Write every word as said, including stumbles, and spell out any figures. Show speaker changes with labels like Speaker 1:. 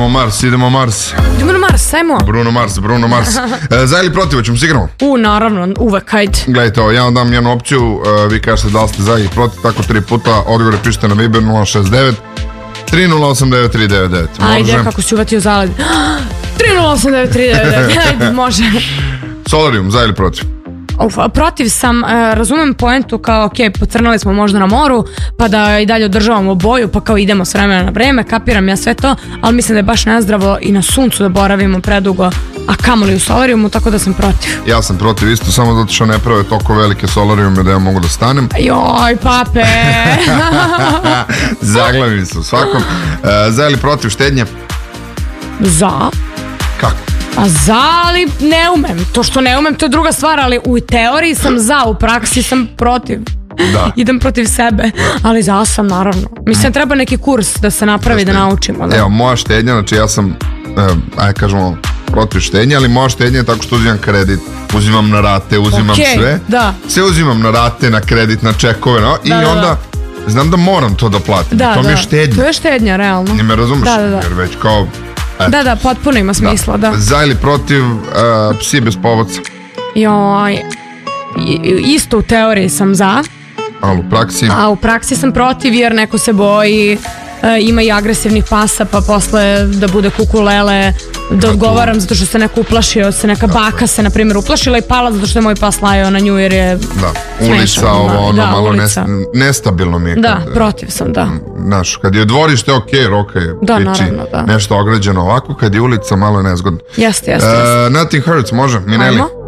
Speaker 1: Idemo Mars, idemo Mars.
Speaker 2: Idemo na Mars, ajmo.
Speaker 1: Bruno Mars, Bruno Mars. E, za ili protiv, ćemo se igramo?
Speaker 2: U, naravno, uvek, ajde.
Speaker 1: Gledajte ovo, ja vam dam jednu opciju, uh, vi kažete da li ste za ili protiv, tako tri puta, odgovore pišete na Viber nula šest devet tri nula osam devet tri devet devet.
Speaker 2: Ajde, kako si uvatio zaled. tri nula osam devet tri devet devet, ajde, može.
Speaker 1: Solarium, za ili protiv?
Speaker 2: Uf, protiv sam, e, razumem poentu kao, ok, pocrnali smo možda na moru, pa da i dalje održavamo boju, pa kao idemo s vremena na vreme, kapiram ja sve to, ali mislim da je baš nezdravo i na suncu da boravimo predugo, a kamoli u solarijumu, tako da sam protiv.
Speaker 1: Ja sam protiv isto, samo zato što ne prave toliko velike solarijume da ja mogu da stanem.
Speaker 2: Joj, pape!
Speaker 1: Zaglavim se u svakom. E, za ili protiv štednje?
Speaker 2: Za.
Speaker 1: Kako?
Speaker 2: A za, ali ne umem. To što ne umem, to je druga stvar, ali u teoriji sam za, u praksi sam protiv.
Speaker 1: Da.
Speaker 2: Idem protiv sebe, ali za sam, naravno. Mislim, treba neki kurs da se napravi, da naučimo. Da.
Speaker 1: Evo, moja štednja, znači ja sam, eh, ajde kažemo, protiv štednje, ali moja štednja je tako što uzimam kredit, uzimam na rate, uzimam
Speaker 2: okay,
Speaker 1: sve.
Speaker 2: Da.
Speaker 1: Sve uzimam na rate, na kredit, na čekove, no? I
Speaker 2: da, da,
Speaker 1: onda
Speaker 2: da.
Speaker 1: znam da moram to da platim.
Speaker 2: Da,
Speaker 1: to
Speaker 2: da.
Speaker 1: mi je štednja.
Speaker 2: To je štednja, realno.
Speaker 1: Ne me razumeš?
Speaker 2: Da, da, da.
Speaker 1: Jer već kao... Eto.
Speaker 2: Da, da, potpuno ima smisla, da.
Speaker 1: da. Za ili protiv uh, psi bez povodca?
Speaker 2: Joj, isto u teoriji sam za.
Speaker 1: Ali u praksi?
Speaker 2: A u praksi sam protiv jer neko se boji, e, ima i agresivnih pasa, pa posle da bude kukulele, da odgovaram zato što se neko uplašio, se neka baka se na primjer uplašila i pala zato što je moj pas lajao na nju jer je
Speaker 1: da,
Speaker 2: smešan,
Speaker 1: ulica, ovo, ono,
Speaker 2: da,
Speaker 1: malo
Speaker 2: ulica.
Speaker 1: Nes, nestabilno mi je.
Speaker 2: Da,
Speaker 1: kad,
Speaker 2: protiv sam, da.
Speaker 1: Znaš, kad je dvorište, ok, roka je
Speaker 2: da,
Speaker 1: pići,
Speaker 2: naravno, da.
Speaker 1: nešto ograđeno ovako, kad je ulica, malo je nezgodno.
Speaker 2: Jeste, jeste,
Speaker 1: uh,
Speaker 2: jeste.
Speaker 1: Nothing hurts, može, Mineli?
Speaker 2: Ajmo.